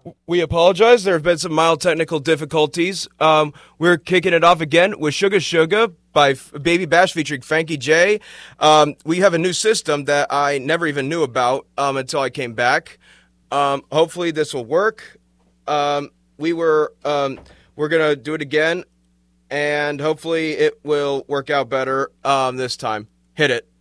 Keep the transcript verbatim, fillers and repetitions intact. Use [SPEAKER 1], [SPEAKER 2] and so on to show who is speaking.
[SPEAKER 1] We apologize. There have been some mild technical difficulties. Um, we're kicking it off again with Sugar Sugar by F- Baby Bash featuring Frankie J. Um, we have a new system that I never even knew about um, until I came back. Um, hopefully this will work. Um, we were um, we're gonna do it again, and hopefully it will work out better um, this time. Hit it.